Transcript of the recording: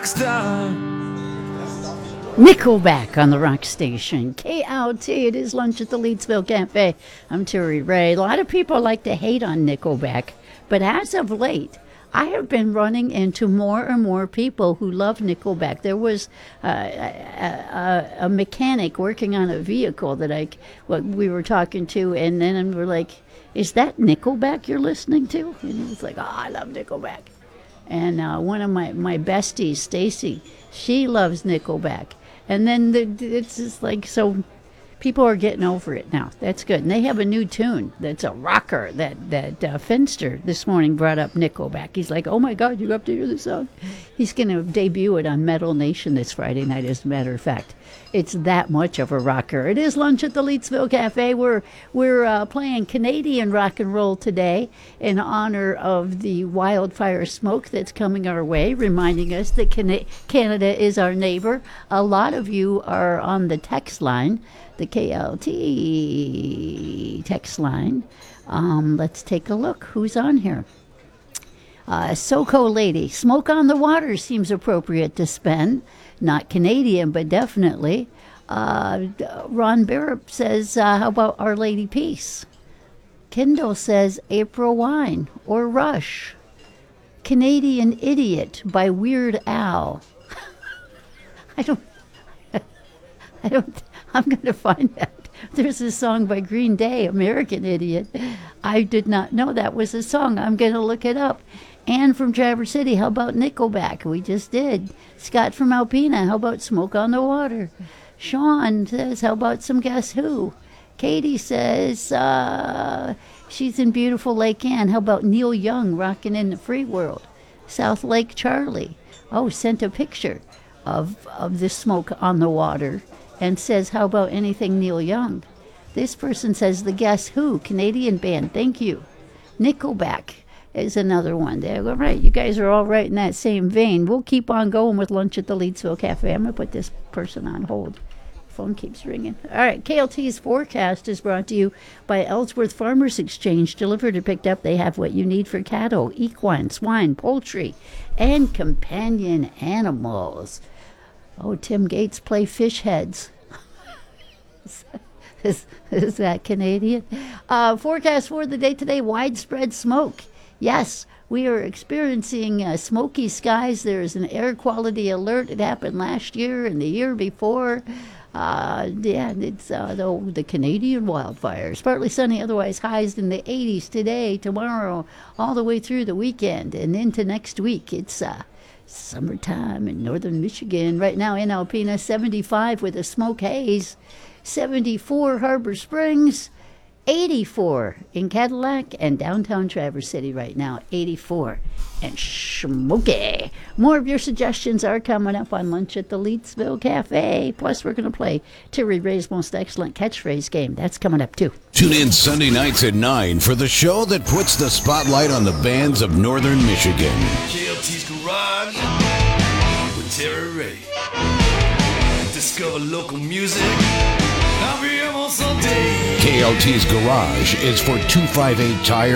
rock star. Nickelback on the rock station. KLT, it is lunch at the Leedsville Cafe. I'm Terry Ray. A lot of people like to hate on Nickelback, but as of late, I have been running into more and more people who love Nickelback. There was a mechanic working on a vehicle that we were talking to, and then we're like, is that Nickelback you're listening to? And he was like, oh, I love Nickelback. And one of my besties, Stacy, she loves Nickelback. And then it's just like, so people are getting over it now. That's good. And they have a new tune that's a rocker that Finster this morning brought up Nickelback. He's like, oh my God, you have to hear this song. He's going to debut it on Metal Nation this Friday night, as a matter of fact. It's that much of a rocker. It is lunch at the Leedsville Cafe. We're playing Canadian rock and roll today in honor of the wildfire smoke that's coming our way, reminding us that Canada is our neighbor. A lot of you are on the text line, the KLT text line. Let's take a look. Who's on here? SoCo Lady. Smoke on the Water seems appropriate to spend. Not Canadian, but definitely. Ron Barrett says, how about Our Lady Peace? Kendall says April Wine or Rush. Canadian Idiot by Weird Al. I'm going to find out. There's a song by Green Day, American Idiot. I did not know that was a song. I'm going to look it up. Ann from Traverse City, how about Nickelback? We just did. Scott from Alpena, how about Smoke on the Water? Sean says, how about some Guess Who? Katie says, she's in beautiful Lake Ann. How about Neil Young, Rockin' in the Free World? South Lake Charlie, sent a picture of the Smoke on the Water and says, how about anything Neil Young? This person says, the Guess Who, Canadian band, thank you. Nickelback is another one. All right, you guys are all right in that same vein. We'll keep on going with lunch at the Leedsville Cafe. I'm going to put this person on hold. Phone keeps ringing. All right, KLT's forecast is brought to you by Ellsworth Farmers Exchange. Delivered and picked up, they have what you need for cattle, equine, swine, poultry, and companion animals. Oh, Tim Gates play fish heads. Is that Canadian? Forecast for the day today, widespread smoke. Yes, we are experiencing smoky skies. There is an air quality alert. It happened last year and the year before. It's the Canadian wildfires. Partly sunny, otherwise highs in the 80s today, tomorrow, all the way through the weekend and into next week. It's summertime in northern Michigan. Right now in Alpena, 75 with a smoke haze. 74 Harbor Springs. 84 in Cadillac and downtown Traverse City right now, 84 and smoky. More of your suggestions are coming up on lunch at the Leedsville Cafe. Plus, we're going to play Terry Ray's Most Excellent Catchphrase game. That's coming up, too. Tune in Sunday nights at 9 for the show that puts the spotlight on the bands of northern Michigan. KLT's Garage with Terry Ray. Discover local music. I'll be all day. KLT's Garage is for 258 Tire.